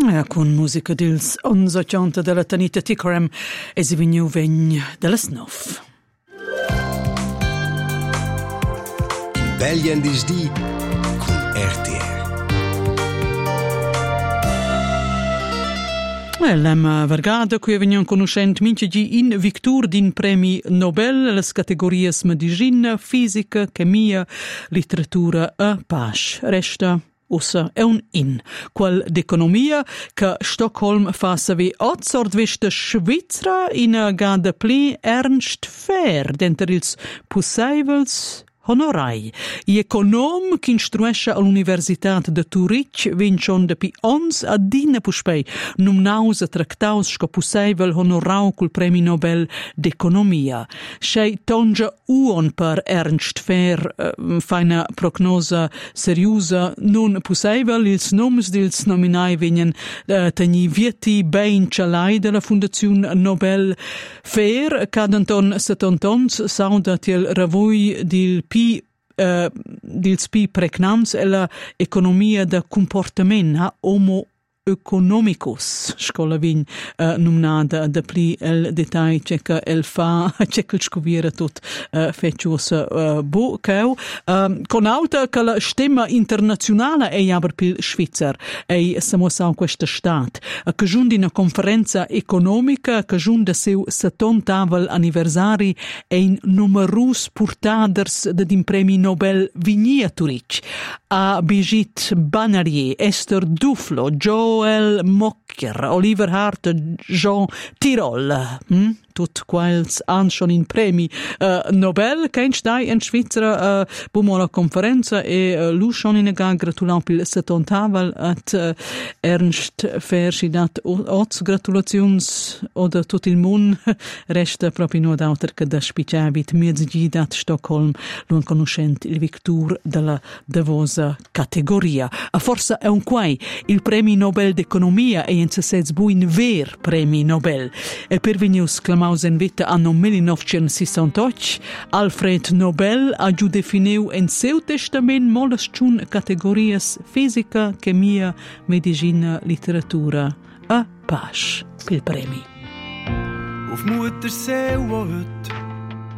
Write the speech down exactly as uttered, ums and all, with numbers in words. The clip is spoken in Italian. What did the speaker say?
Ja, con musica dils onzochanta della Tanita Tikoram e si vignu vegn della snoff. In Belgio en disdi con R T R. L'hem vergada qui vegnan conoscent minchegi in victur din premi Nobel las categorias medicina, fisica, chemia, literatura e pace. Resta Ussa è un in, quel d'economia che Stockholm fa savi ozzord vista Svizzera in gada pli Ernst Fehr denter ils possibels honorai. I econom che instruesce all'Università de Zurich vincion de pi ons a dina puspei numnaus a tractaus sco possibel honorau col premi Nobel d'economia. Sei tongia uon per Ernst Fehr uh, feina prognosa seriusa non possibel ils noms dils nominai vignen uh, teni vieti bein cialai della Fondazione Nobel Fehr cadanton setantons sauda til ravui dil pi Uh, dils pi pregnans e la economia da comportament ha homo economicus scola vin uh, numnada da pli el detai ceca el fa ceca il scoviera tot uh, feciosa uh, bo cau um, con alta che la stemma internazionale è aber pil Svizzer e samosa questa stat a che giundi una conferenza economica che giunda seu settantavel anniversari e in numerus portaders de premi Nobel vigni a Zurich a Brigitte Bannier, Esther Duflo, Joel Mocker, Oliver Hart, Jean Tirol. Hm? Tut quals han schon in premi uh, Nobel, keinst dai in Svizzera uh, bumo la conferenza e uh, lu schon in ga gratulau pil settantavel at uh, Ernst Fehr si dat oz gratulazions oder tut il mun resta proprio no d'auter che da spiciavit miezgi dat Stockholm l'un conoscent il victur della devosa categoria. A forza è un quai il premi Nobel d'economia e in sesez buin ver premi Nobel e per venius clamaus en vita anno millenovecentosessantotto Alfred Nobel ha giù definiu en seu testament molas chun categorias fisica, chemia, medicina, literatura a pace pil premi. Auf Mutter Seele, die heute